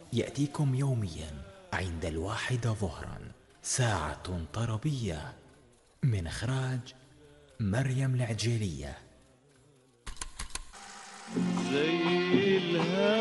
يأتيكم يوميا عند 1 ظهرا، ساعة طربية، من إخراج مريم العجيلية. زي الهوى